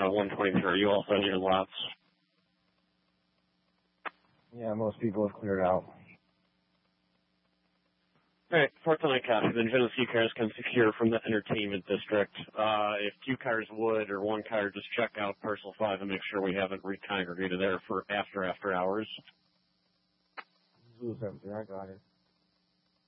123. You also need lots. Yeah, most people have cleared out. Alright, 4th Night Copy. Then Genesee cars can secure from the entertainment district. If 2 cars would, or 1 car, just check out Parcel 5 and make sure we haven't recongregated there for after hours. Zoo 17, I got it.